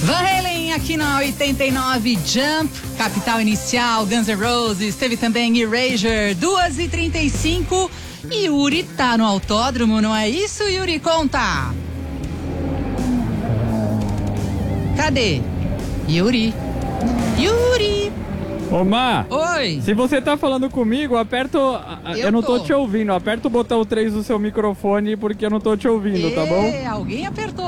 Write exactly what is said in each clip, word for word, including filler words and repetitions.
Van Halen aqui na oitenta e nove, Jump, Capital Inicial, Guns N' Roses, teve também Erasure, duas e trinta e cinco. Yuri tá no autódromo, não é isso, Yuri? Conta! Cadê? Yuri? Yuri! Ô, Má, oi! Se você tá falando comigo, aperta. O... Eu, eu não tô. tô te ouvindo. Aperta o botão três do seu microfone porque eu não tô te ouvindo, e... tá bom? Alguém apertou!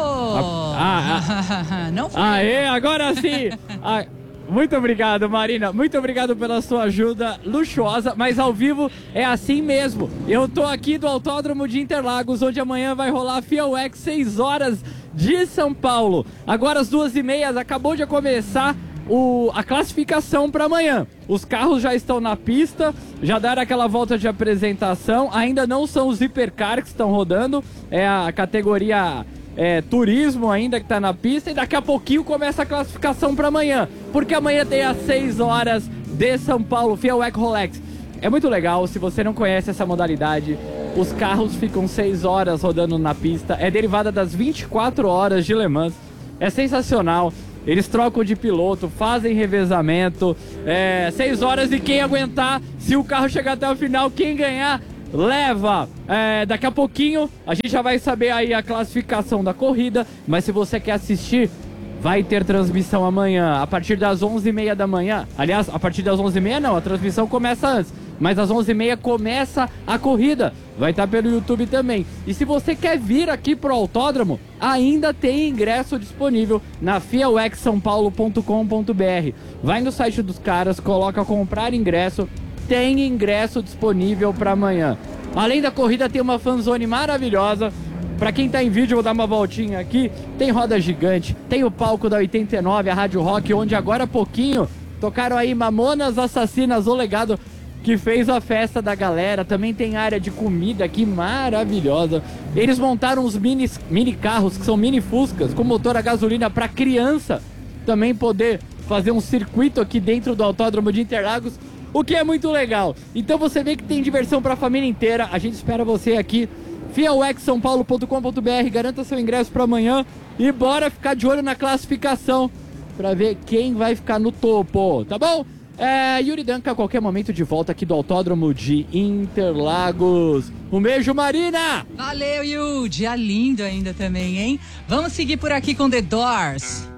Ah, ah. Não foi. Aê, agora sim! ah, muito obrigado, Marina. Muito obrigado pela sua ajuda luxuosa, mas ao vivo é assim mesmo. Eu tô aqui do Autódromo de Interlagos, onde amanhã vai rolar a FIAWEX seis horas de São Paulo. Agora às duas e meia, acabou de começar O, a classificação para amanhã. Os carros já estão na pista, já deram aquela volta de apresentação. Ainda não são os hipercar que estão rodando, é a categoria é, turismo ainda que está na pista. E daqui a pouquinho começa a classificação para amanhã, porque amanhã tem às seis horas de São Paulo, FIAWEX Rolex. É muito legal, se você não conhece essa modalidade, os carros ficam seis horas rodando na pista. É derivada das vinte e quatro horas de Le Mans. É sensacional. Eles trocam de piloto, fazem revezamento, é, seis horas e quem aguentar, se o carro chegar até o final, quem ganhar, leva. É, daqui a pouquinho a gente já vai saber aí a classificação da corrida, mas se você quer assistir, vai ter transmissão amanhã, a partir das onze e meia da manhã. Aliás, a partir das onze e meia não, a transmissão começa antes, mas às onze e meia começa a corrida. Vai estar pelo YouTube também. E se você quer vir aqui pro autódromo, ainda tem ingresso disponível na fiawex são paulo ponto com ponto br. Vai no site dos caras, coloca comprar ingresso, tem ingresso disponível para amanhã. Além da corrida, tem uma fanzone maravilhosa. Para quem tá em vídeo, eu vou dar uma voltinha aqui. Tem roda gigante, tem o palco da oitenta e nove, a Rádio Rock, onde agora há pouquinho tocaram aí Mamonas Assassinas, o legado que fez a festa da galera. Também tem área de comida aqui maravilhosa. Eles montaram uns mini, mini carros, que são mini Fuscas, com motor a gasolina para criança também poder fazer um circuito aqui dentro do Autódromo de Interlagos, o que é muito legal. Então você vê que tem diversão para a família inteira. A gente espera você aqui, fiawex são paulo ponto com ponto br. Garanta seu ingresso para amanhã e bora ficar de olho na classificação para ver quem vai ficar no topo, tá bom? É, Yuri Danca, a qualquer momento de volta aqui do Autódromo de Interlagos. Um beijo, Marina! Valeu, Yu! Dia lindo ainda também, hein? Vamos seguir por aqui com The Doors.